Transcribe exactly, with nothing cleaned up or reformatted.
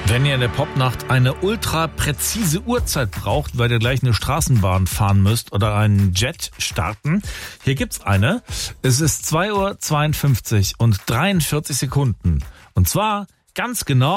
Wenn ihr in der Popnacht eine ultra präzise Uhrzeit braucht, weil ihr gleich eine Straßenbahn fahren müsst oder einen Jet starten, hier gibt's eine. Es ist zwei Uhr zweiundfünfzig und dreiundvierzig Sekunden. Und zwar ganz genau